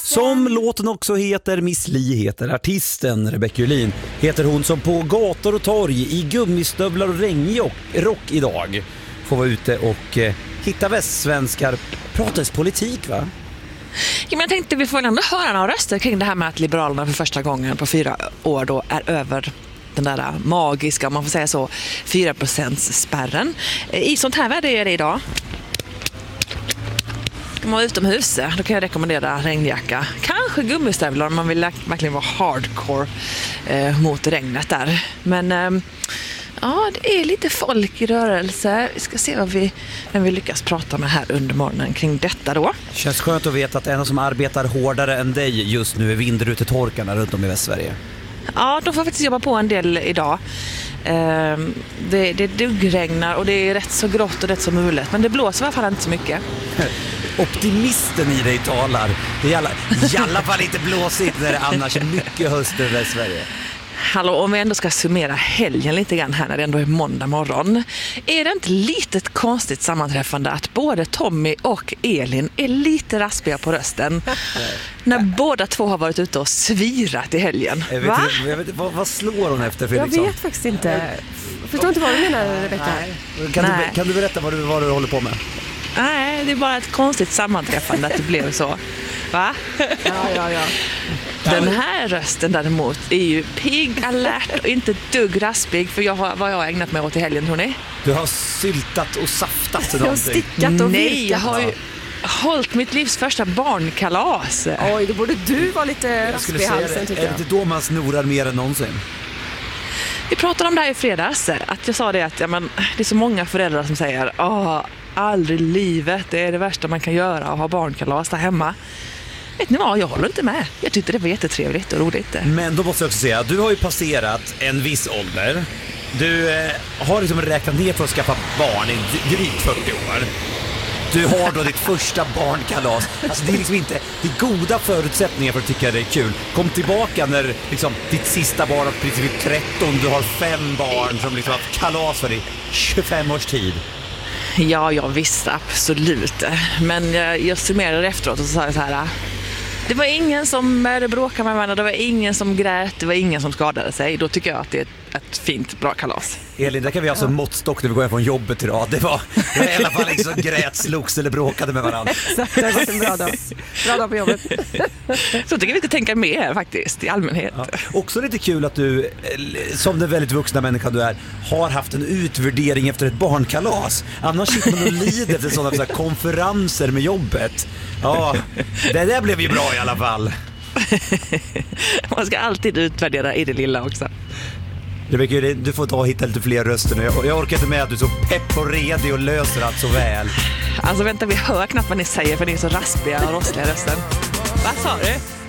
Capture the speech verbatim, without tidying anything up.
Som låten också heter, Miss Li heter artisten. Rebecca Julin heter hon, som på gator och torg i gummistövlar och regnrock idag får vara ute och eh, hitta västsvenskar. Pratas politik, va? Ja, men jag tänkte vi får ändå höra några röster kring det här med att Liberalerna för första gången på fyra år då är över den där magiska, om man får säga så, fyra procents spärren. I sånt här väder är det idag. Om man är utomhus, då kan jag rekommendera regnjacka. Kanske gummistövlar om man vill verkligen vara hardcore eh, mot regnet där. Men eh, ja, det är lite folk i rörelse. Vi ska se vad vi, vem vi lyckas prata med här under morgonen kring detta då. Känns skönt att veta att en som arbetar hårdare än dig just nu är vindrutetorkarna runt om i Västsverige. Ja, de får faktiskt jobba på en del idag. Eh, det, det duggregnar och det är rätt så grått och rätt så mulet. Men det blåser i alla fall inte så mycket. Optimisten i dig talar. Det är i alla, i alla fall inte blåsigt när det annars är mycket höst över Västsverige. Hallå, om vi ändå ska summera helgen lite grann här när det ändå är måndag morgon. Är det inte lite ett konstigt sammanträffande att både Tommy och Elin är lite raspiga på rösten när båda två har varit ute och svirat i helgen? Jag vet, Va? Jag vet, vad, vad slår hon efter, Jag Fredriksson? vet faktiskt inte. Jag förstår inte vad du menar, Rebecca. Kan, Nej. du, kan du berätta vad du, vad du håller på med? Nej, det är bara ett konstigt sammanträffande att det blev så. Va? Ja, ja, ja. Den här rösten däremot är ju pigg, alert och inte dugg raspig. För jag har, vad jag har ägnat mig åt i helgen, tror ni? Du har syltat och saftat Jag har någonting. stickat och Nej, virkat. jag har ju hållit mitt livs första barnkalas. Oj, då borde du vara lite Jag skulle raspig i säga halsen, det. tycker Är jag. det inte då man snorar mer än någonsin? Vi pratade om det här i fredags. Att jag sa det att ja, men, det är så många föräldrar som säger Åh, aldrig i livet, det är det värsta man kan göra att ha barnkalas där hemma. Vet ni vad, jag håller inte med. Jag tyckte det var jättetrevligt och roligt. Men då måste jag också säga, du har ju passerat en viss ålder. Du eh, har liksom räknat ner för att skaffa barn i drygt fyrtio år. Du har då ditt första barnkalas. Alltså det är liksom inte, det är goda förutsättningar för att tycka det är kul. Kom tillbaka när liksom ditt sista barn har precis vid tretton, du har fem barn som liksom har haft kalas för dig tjugofem års tid. Ja, jag visste absolut. Men jag, jag summerade efteråt och så sa jag så här. Det var ingen som bråkade med varandra, det var ingen som grät, det var ingen som skadade sig. Då tycker jag att det är ett, ett fint, bra kalas. Elin, där kan vi alltså ja. måttstock när vi går hem från jobbet idag. Det var, det var i alla fall liksom grät, slogs eller bråkade med varandra. Så det har varit en bra dag. Bra dag på jobbet. Så tycker vi inte tänka mer faktiskt, i allmänhet. Ja. Också lite kul att du, som den väldigt vuxna människa du är, har haft en utvärdering efter ett barnkalas. Annars sitter man och lider efter sådana så konferenser med jobbet. Ja, det där blev ju bra i alla fall. Man ska alltid utvärdera i det lilla också. Rebecca, du får ta och hitta lite fler röster nu. Jag, jag orkar inte med att du är så pepp och redig och löser allt så väl. Alltså vänta, vi hör knappt vad ni säger för ni är så raspiga och rostiga rösten. Vad sa du?